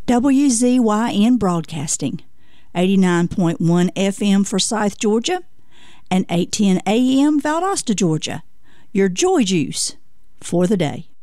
WZYN Broadcasting, 89.1 FM for Forsyth, Georgia, and 810 AM Valdosta, Georgia. Your joy juice for the day.